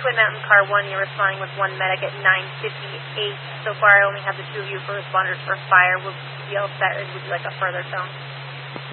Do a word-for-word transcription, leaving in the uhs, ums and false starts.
Twin Mountain Car one, you're responding with one medic at nine fifty-eight. So far, I only have the two of you for responders for fire. Would you be all set, or would you like a further tone?